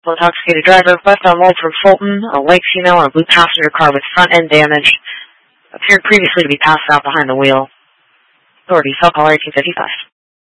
Intoxicated driver, west on Walford Fulton, a white female in a blue passenger car with front end damage. Appeared previously to be passed out behind the wheel. Authorities, call 1855.